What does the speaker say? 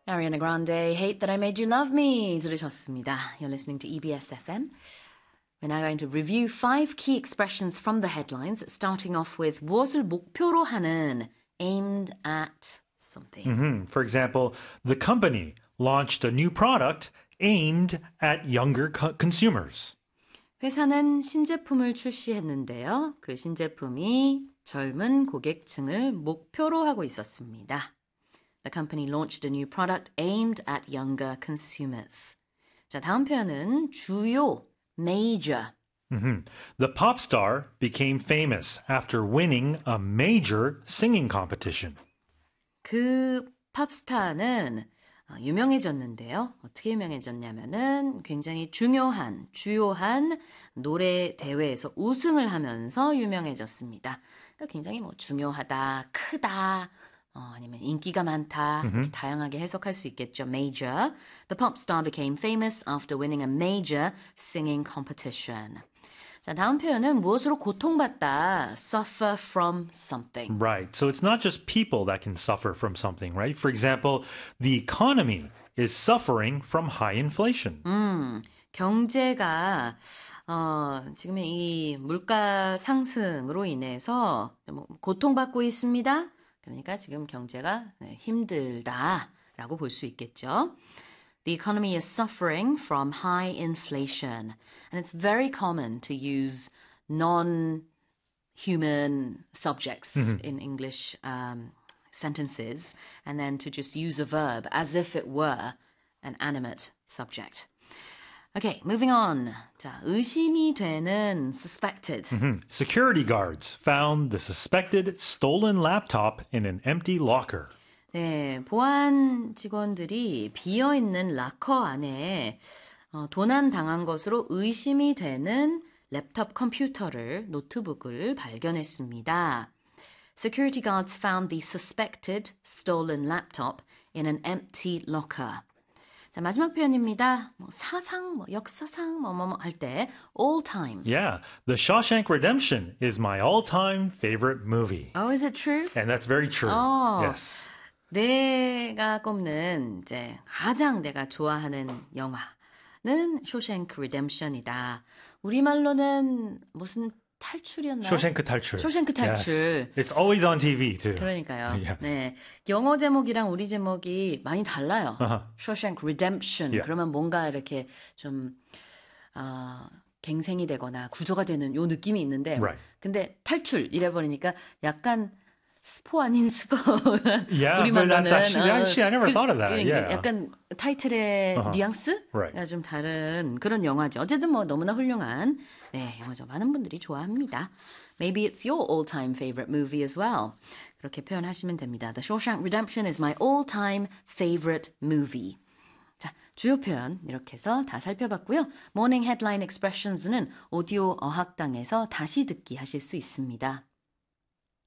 Ariana Grande, Hate That I Made You Love Me 들으셨습니다. You're listening to EBS FM. We're now going to review 5 key expressions from the headlines, starting off with 무엇을 목표로 하는, aimed at something. For example, the company launched a new product aimed at younger consumers. 회사는 신제품을 출시했는데요. 그 신제품이 젊은 고객층을 목표로 하고 있었습니다. The company launched a new product aimed at younger consumers. 자, 다음 표현은 주요, major. The pop star became famous after winning a major singing competition. 그 팝스타는 유명해졌는데요. 어떻게 유명해졌냐면은 굉장히 주요한 노래 대회에서 우승을 하면서 유명해졌습니다. 그러니까 굉장히 중요하다, 크다, 아니면 인기가 많다, 이렇게 다양하게 해석할 수 있겠죠. Major. The pop star became famous after winning a major singing competition. 자, 다음 표현은 무엇으로 고통받다, suffer from something. Right. So it's not just people that can suffer from something, right? For example, the economy is suffering from high inflation. 경제가 지금의 이 물가 상승으로 인해서 고통받고 있습니다. 그러니까 지금 경제가 힘들다라고 볼 수 있겠죠. The economy is suffering from high inflation. And it's very common to use non-human subjects in English sentences and then to just use a verb as if it were an animate subject. Okay, moving on. 자, 의심이 되는 suspected. Security guards found the suspected stolen laptop in an empty locker. 네, 보안 직원들이 비어있는 락커 안에 도난당한 것으로 의심이 되는 랩톱 컴퓨터를, 노트북을 발견했습니다. Security guards found the suspected stolen laptop in an empty locker. 자, 마지막 표현입니다. 사상, 역사상, 할 때 all time. Yeah, The Shawshank Redemption is my all-time favorite movie. Oh, is it true? And that's very true. Oh. Yes. 내가 꼽는 이제 가장 내가 좋아하는 영화는 쇼생크 리뎀션이다. 우리말로는 무슨 탈출이었나요? 쇼생크 탈출. 쇼생크 탈출. Yes. It's always on TV too. 그러니까요. Yes. 네, 영어 제목이랑 우리 제목이 많이 달라요. 쇼생크 리뎀션. Yeah. 그러면 뭔가 이렇게 좀 갱생이 되거나 구조가 되는 요 느낌이 있는데, Right. 근데 탈출 이래 버리니까 약간 스포 아닌 스포. Yeah, 우리말로는 but that's actually, I never thought of that. 그러니까 Yeah. 약간 타이틀의 뉘앙스가 Right. 좀 다른 그런 영화죠. 어쨌든 너무나 훌륭한 영화죠. 많은 분들이 좋아합니다. Maybe it's your all-time favorite movie as well. 그렇게 표현하시면 됩니다. The Shawshank Redemption is my all-time favorite movie. 자, 주요 표현 이렇게 해서 다 살펴봤고요. Morning Headline Expressions는 오디오 어학당에서 다시 듣기 하실 수 있습니다.